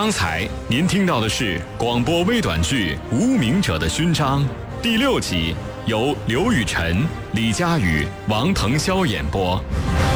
刚才您听到的是广播微短剧《无名者的勋章》第6集，由刘雨辰、李佳宇、王腾霄演播。